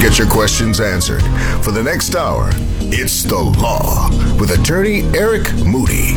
get your questions answered. For the next hour, it's The Law with attorney Eric Moody.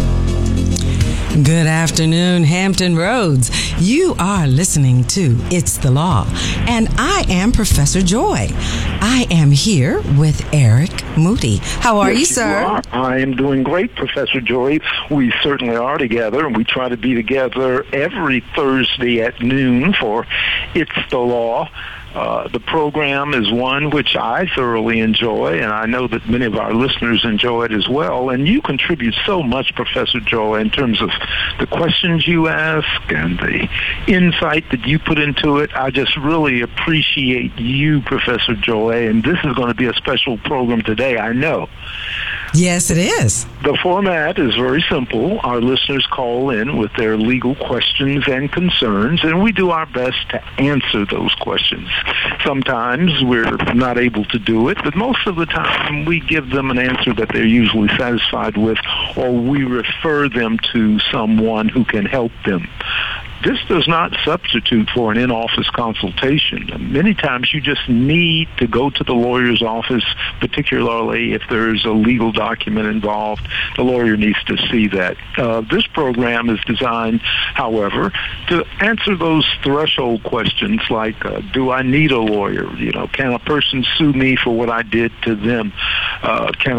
Good afternoon, Hampton Roads. You are listening to It's the Law, and I am Professor Joy. I am here with Eric Moody. How are you, sir? I am doing great, Professor Joy. We certainly are together, and we try to be together every Thursday at noon for It's the Law. The program is one which I thoroughly enjoy, and I know that many of our listeners enjoy it as well. And you contribute so much, Professor Joy, in terms of the questions you ask and the insight that you put into it. I just really appreciate you, Professor Joy, and this is going to be a special program today, I know. Yes, it is. The format is very simple. Our listeners call in with their legal questions and concerns, and we do our best to answer those questions. Sometimes we're not able to do it, but most of the time we give them an answer that they're usually satisfied with, or we refer them to someone who can help them. This does not substitute for an in-office consultation. Many times you just need to go to the lawyer's office, particularly if there's a legal document involved. The lawyer needs to see that. This program is designed, however, to answer those threshold questions like, do I need a lawyer? Can a person sue me for what I did to them? Can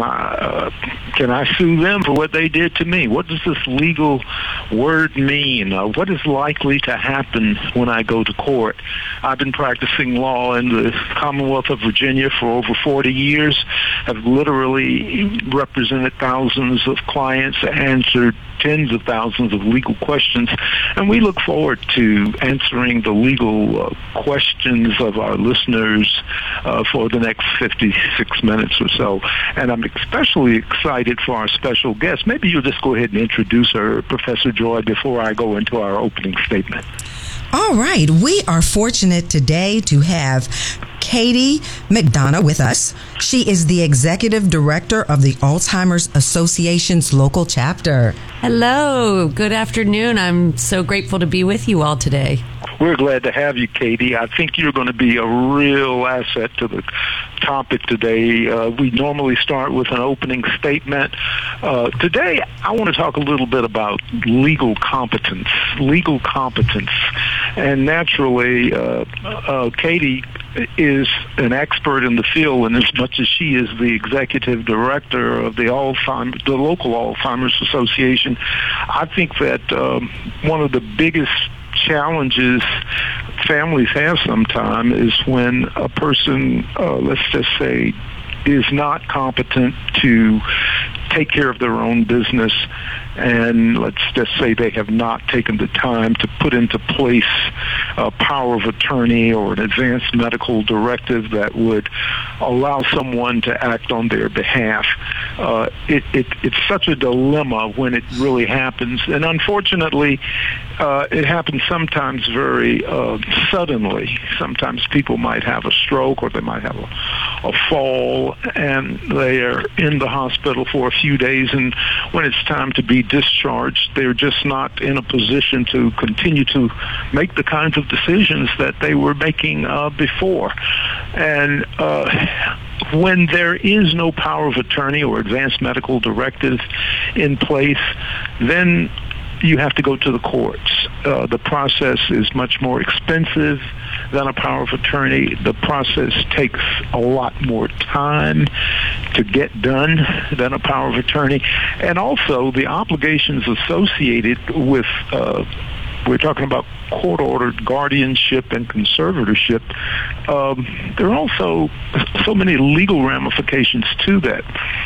I sue them for what they did to me? What does this legal word mean? What is likely to happen when I go to court? I've been practicing law in the Commonwealth of Virginia for over 40 years. I've literally represented thousands of clients, answered tens of thousands of legal questions, and we look forward to answering the legal questions of our listeners for the next 56 minutes or so. And I'm especially excited for our special guest. Maybe you'll just go ahead and introduce her, Professor Joy, before I go into our opening statement. All right. We are fortunate today to have Katie McDonough with us. She is the Executive Director of the Alzheimer's Association's local chapter. Hello. Good afternoon. I'm so grateful to be with you all today. We're glad to have you, Katie. I think you're going to be a real asset to the topic today. We normally start with an opening statement. Today, I want to talk a little bit about legal competence. And naturally, Katie is an expert in the field, and as much as she is the executive director of the local Alzheimer's Association, I think that one of the biggest challenges families have sometimes is when a person, let's just say, is not competent to take care of their own business, and let's just say they have not taken the time to put into place a power of attorney or an advanced medical directive that would allow someone to act on their behalf. It's such a dilemma when it really happens, and unfortunately, it happens sometimes very suddenly. Sometimes people might have a stroke or they might have a fall, and they are in the hospital for a few days, and when it's time to be discharged, they're just not in a position to continue to make the kinds of decisions that they were making before. And when there is no power of attorney or advanced medical directive in place, then you have to go to the courts. The process is much more expensive than a power of attorney. The process takes a lot more time to get done than a power of attorney. And also the obligations associated with we're talking about court-ordered guardianship and conservatorship. There are also so many legal ramifications to that.